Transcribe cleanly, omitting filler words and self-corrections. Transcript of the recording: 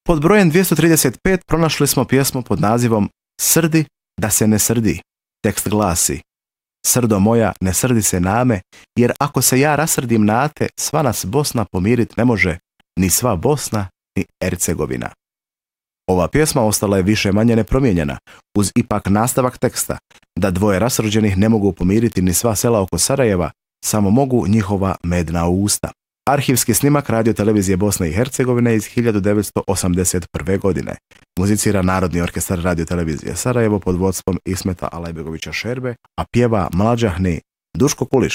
Pod brojem 235 pronašli smo pjesmu pod nazivom Srdi da se ne srdi. Tekst glasi: Srdo moja, ne srdi se name, jer ako se ja rasrdim na te, sva nas Bosna pomirit ne može, ni sva Bosna, ni Ercegovina. Ova pjesma ostala je više manje nepromijenjena, uz ipak nastavak teksta, da dvoje rasrđenih ne mogu pomiriti ni sva sela oko Sarajeva, samo mogu njihova medna usta. Arhivski snimak Radio-televizije Bosne i Hercegovine iz 1981. godine. Muzicira Narodni orkestar Radio-televizije Sarajevo pod vodstvom Ismeta Alajbegovića Šerbe, a pjeva mlađahni Duško Kuliš.